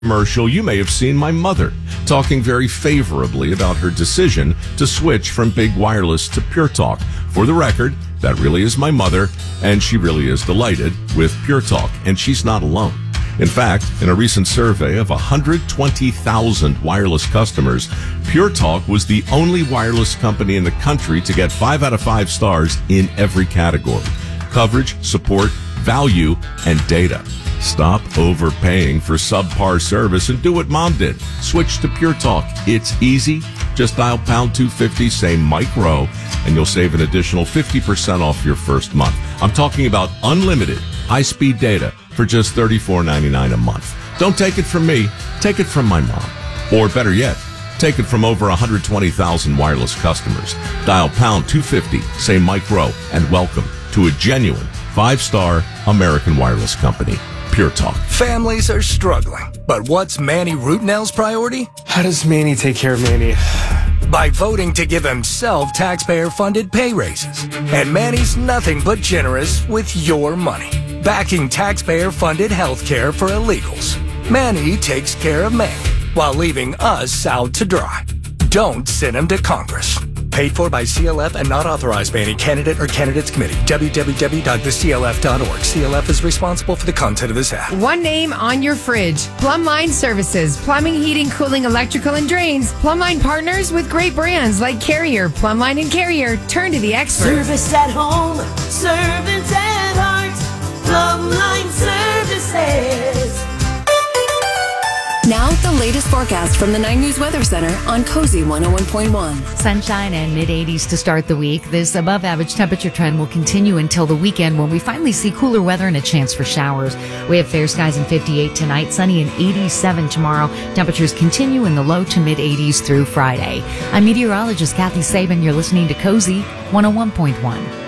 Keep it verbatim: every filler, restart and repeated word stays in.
commercial, you may have seen my mother talking very favorably about her decision to switch from Big Wireless to Pure Talk. For the record, that really is my mother, and she really is delighted with Pure Talk, and she's not alone. In fact, in a recent survey of one hundred twenty thousand wireless customers, Pure Talk was the only wireless company in the country to get five out of five stars in every category: coverage, support, value, and data. Stop overpaying for subpar service and do what Mom did. Switch to Pure Talk. It's easy. Just dial pound two fifty, say Mike Rowe, and you'll save an additional fifty percent off your first month. I'm talking about unlimited high-speed data for just thirty-four ninety-nine a month. Don't take it from me. Take it from my mom. Or better yet, take it from over one hundred twenty thousand wireless customers. Dial pound two fifty, say Mike Rowe, and welcome to a genuine five-star American wireless company. Pure Talk. Families are struggling, but what's Manny Rootnell's priority? How does Manny take care of Manny? By voting to give himself taxpayer-funded pay raises. And Manny's nothing but generous with your money, backing taxpayer-funded health care for illegals. Manny takes care of Manny while leaving us out to dry. Don't send him to Congress. Paid for by C L F and not authorized by any candidate or candidates committee. w w w dot the c l f dot org. C L F is responsible for the content of this ad. One name on your fridge. Plumbline Services. Plumbing, heating, cooling, electrical, and drains. Plumbline partners with great brands like Carrier. Plumbline and Carrier. Turn to the experts. Service at home. Servants at heart. Plumbline Services. Now, the latest forecast from the nine News Weather Center on Cozy one oh one point one. Sunshine and mid-eighties to start the week. This above-average temperature trend will continue until the weekend when we finally see cooler weather and a chance for showers. We have fair skies and fifty-eight tonight, sunny and eighty-seven tomorrow. Temperatures continue in the low to mid-eighties through Friday. I'm meteorologist Kathy Saban. You're listening to Cozy one oh one point one.